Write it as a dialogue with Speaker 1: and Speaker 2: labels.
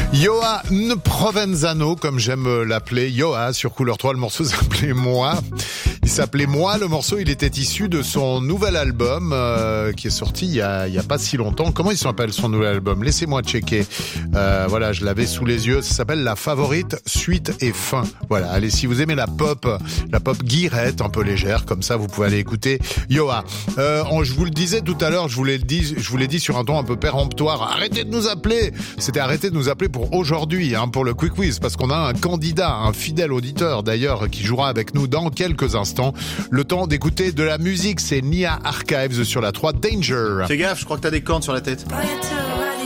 Speaker 1: Yoa Provenzano, comme j'aime l'appeler, Yoa sur Couleur 3, le morceau s'appelait Moi. Il s'appelait Moi, le morceau il était issu de son nouvel album qui est sorti il y a pas si longtemps. Comment il s'appelle son nouvel album? Laissez-moi checker. Voilà, je l'avais sous les yeux. Ça s'appelle La Favorite, Suite et Fin. Voilà, allez, si vous aimez la pop guirette, un peu légère, comme ça, vous pouvez aller écouter Yoa. Je vous le disais tout à l'heure, je vous l'ai dit sur un ton un peu péremptoire. Arrêtez de nous appeler. C'était arrêtez de nous appeler pour aujourd'hui, pour le Quick Quiz, parce qu'on a un candidat, un fidèle auditeur d'ailleurs, qui jouera avec nous dans quelques instants. Le temps d'écouter de la musique, c'est Nia Archives sur la 3 Danger.
Speaker 2: Fais gaffe, je crois que t'as des cornes sur la tête.
Speaker 3: Boy,